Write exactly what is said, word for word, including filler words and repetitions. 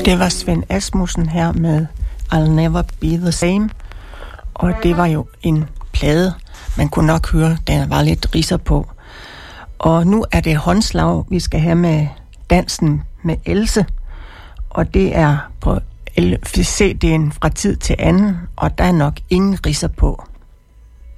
Det var Svend Asmussen her med I'll Never Be The Same. Og det var jo en plade, man kunne nok høre, der var lidt ridser på. Og nu er det håndslag, vi skal have med dansen med Else. Og det er på C D'en fra tid til anden, og der er nok ingen ridser på.